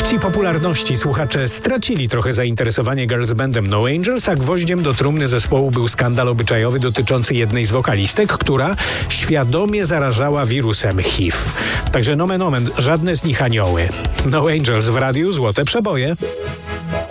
akcji popularności słuchacze stracili trochę zainteresowanie girls bandem No Angels, a gwoździem do trumny zespołu był skandal obyczajowy dotyczący jednej z wokalistek, która świadomie zarażała wirusem HIV. Także nomen omen, żadne z nich anioły. No Angels w radiu, złote przeboje.